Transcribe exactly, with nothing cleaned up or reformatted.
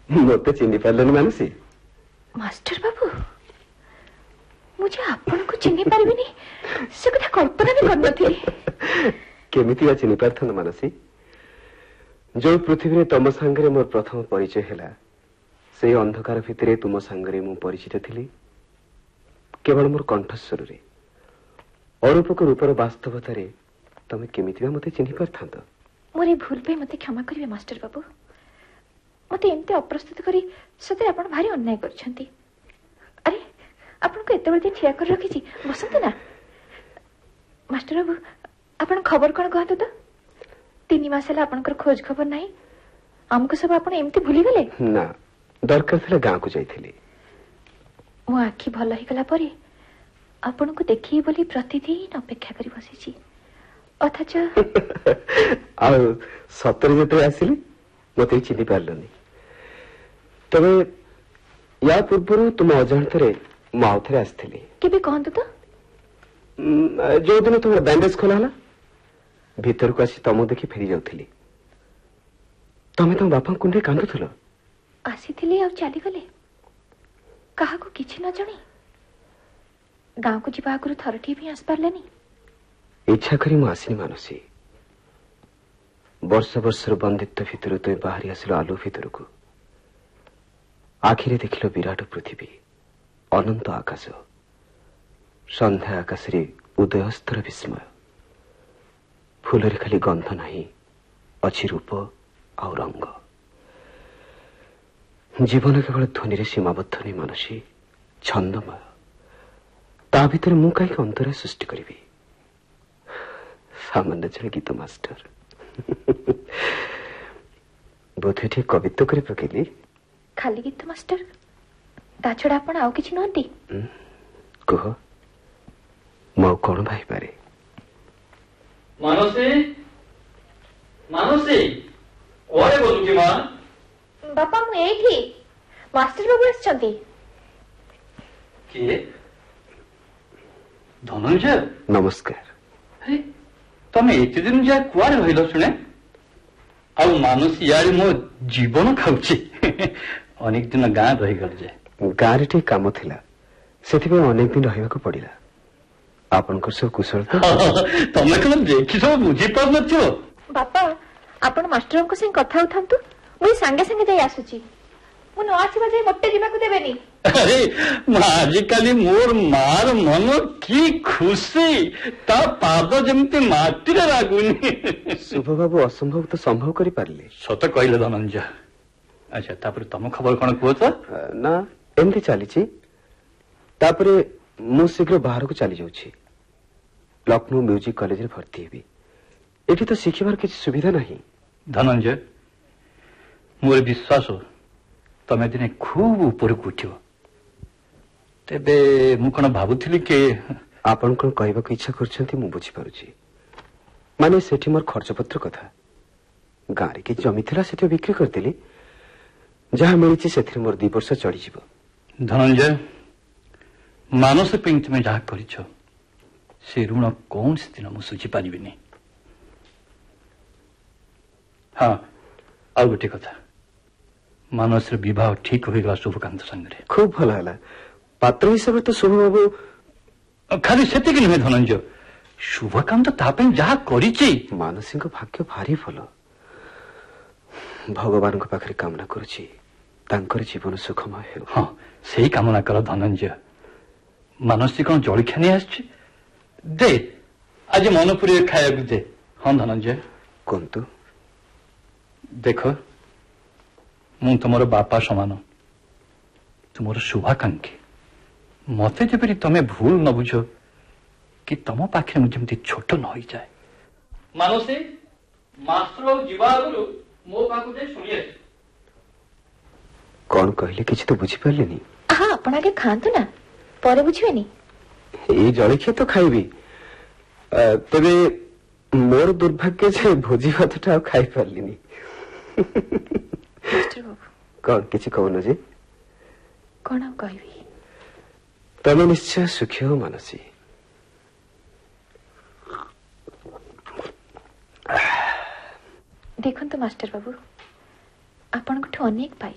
मत चिन्ह पार्लन मानसी मास्टर बाबू मुझे आपन को चिन्ह पारबिनी से कथा कल्पना भी कर नथि केमिति चिन्ह पारथन मानसी जो पृथ्वी तम सांगरे मोर प्रथम परिचय हैला से अंधकार भितरे तुम सांगरे मु परिचित थिली केवल मोर कंठस्वर रे अरूपक रूपर वास्तवता रे तमे केमिति मते चिन्ह पारथांत मोरे भूल पे मते क्षमा करिवे मास्टर बाबू मते एमते अप्रस्तुत करी सते आपण भारी अन्याय करछंती अरे आपण को एते बळते ठिया कर रखिछि बसंत ना मास्टर बाबू आपण खबर कोन कहत तो तीन मास हला आपनकर खोज खबर नाही हमको सब आपण एमते भूली गले ना दरकार थिला गां को जाइथिली मो आखी भल ही गला परे आपण को देखि बोली प्रतिदिन अपेक्षा करी बसिछि अथच आ सतर जते आसिली मते चिन्ह पारलनी तबे या पूर्व तुम अजाणतरे माउथरे आस्थिली केबे कहंतु तो जो दिन तुम बैंडेज खोला हला भीतर को आसी तमो देखि फेरी जाउथिली तमे तो बापा कुंडे कांदुथलो आसीथिली आ चली गले कहा को किछि न जणी गांव को जिबा आगुरु थरठी भी आस पारलेनी इच्छा करी मु आसिनी मानसी वर्ष वर्षर बंदित्व भितर तुम बाहरी आसिल आलु भितर को आखिरे देखिल विराट पृथ्वी अनंत आकाश संध्या आकाश रे उदयस्तर विस्मय फूल खाली गंध नहीं अच्छी रूप आ रंग जीवन केवल ध्वनि रे सीमाबद्ध नहीं मानसी छंदमय ता भीतर मु कहीं अंतर सृष्टि करी सामान्य जड़े गीत मास्टर बोधे ठीक कवित्व कर पकेली खाली गीत मास्टर ता छड़ा आपण आउ किछि नहंती कह मो कोन भाई पारे मानसी मानसी ओरे बोलु की मां बापा मु एठी मास्टर बाबू आछंती के धनंजय नमस्कार हे तमे एते दिन जा कुआरे रहिलो सुने आ मानसी यारी मो जीवन खाउची अनेक दिन गां रहि गल जे गां रे ठीक काम थिला सेति पे अनेक दिन रहिबा को पड़िला आपनकर सब कुशल तमे कोन देखि सब बुझी पार नथियो बापा आपण मास्टर को संग कथा उठांतु मुई संगे संगे जाई आसुची मु न आसीबा जे मट्टे जीवा को देबेनी अरे आज काली मोर मार मन की खुशी ता पाद जेमती माटी रे लागुनी शुभ बाबू असंभव तो संभव करि पारले सत कहले धनंजय अच्छा तापर तम खबर कोन कहू तो ना एमती चली तापरे मु शीघ्र बाहर को चली जाऊँ लखनऊ म्यूजिक कॉलेज रे भर्ती हेबी एठी तो शिखिबार किछि सुविधा नहीं धनंजय मोर विश्वास तमे दिने खूब ऊपर को उठियो तेबे मु कोन भाबुथिली के आपन कोन कहबा को इच्छा करछंती मु बुझी पारुची माने सेठी मोर खर्च पत्र कथा गारे के जमी थिला सेठी बिक्री कर देली जहा मिलिछि सेथि मोर दो वर्ष चढ़ी जीवो धनंजय मानस पे तुम जहा कर से ऋण कौन से दिन मुझे सुझी पारिनी हाँ आ गोटे कथा मानस विवाह ठीक हो गला शुभकांत संगे खूब भल है पात्र हिसाब तो शुभ बाबू खाली से नुहे धनंजय शुभकांत तापे जहा करिछि मानसी भाग्य भारी भल भगवान पाखे कामना करुछि तांकर जीवन सुखमय हो हाँ सही कामना कर धनंजय मानसी कौन जलखिया नहीं आस दे आज मनपुरी खाया दे हाँ धनंजय कहतु देख मु तुमर बापा समान तुमर शुभाकांक्षी मते जबरी तमे भूल न बुझ कि तम पाखे मुझे छोट न हो जाए मानसी मास्टर जीवा आगु मो पाखु जे सुनिए कौन कहले किछि तो बुझी पारलेनी हां आपण आगे खांतु ना परे बुझिबेनी ए जलखिया तो खाइबी तबे मोर दुर्भाग्य जे भोजी भातटा खाइ पारलिनी मास्टर बाबू कौन किछि कहनो जे कोन कहबी तमे निश्चय सुखी हो मानसी देखो तो मास्टर बाबू आपण को अनेक पाई